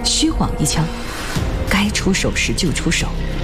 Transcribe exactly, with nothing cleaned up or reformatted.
虚晃一枪，该出手时就出手，